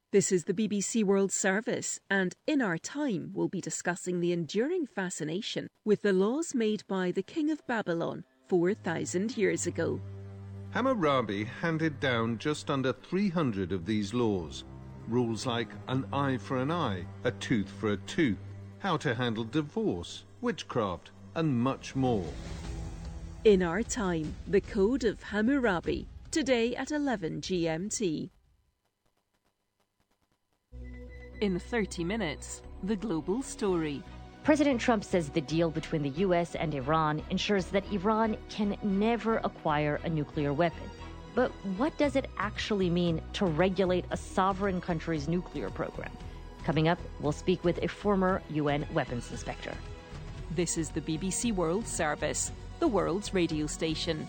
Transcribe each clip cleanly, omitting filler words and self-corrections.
This is the BBC World Service, and in our time we'll be discussing the enduring fascination with the laws made by the King of Babylon 4,000 years ago. Hammurabi handed down just under 300 of these laws. Rules like an eye for an eye, a tooth for a tooth, how to handle divorce, witchcraft, and much more. In our time, the Code of Hammurabi, today at 11 GMT. In 30 minutes, the global story. President Trump says the deal between the U.S. and Iran ensures that Iran can never acquire a nuclear weapon. But what does it actually mean to regulate a sovereign country's nuclear program? Coming up, we'll speak with a former UN weapons inspector. This is the BBC World Service, the world's radio station.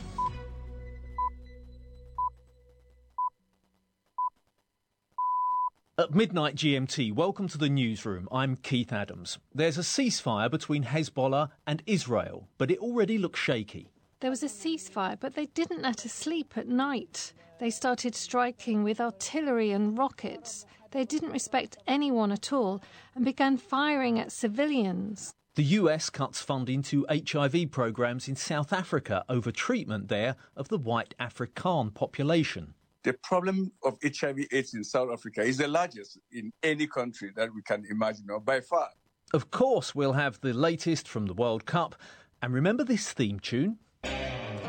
At midnight GMT, welcome to the newsroom. I'm Keith Adams. There's a ceasefire between Hezbollah and Israel, but it already looks shaky. There was a ceasefire, but they didn't let us sleep at night. They started striking with artillery and rockets. They didn't respect anyone at all and began firing at civilians. The US cuts funding to HIV programs in South Africa over treatment there of the white Afrikaan population. The problem of HIV/AIDS in South Africa is the largest in any country that we can imagine, or by far. Of course, we'll have the latest from the World Cup. And remember this theme tune?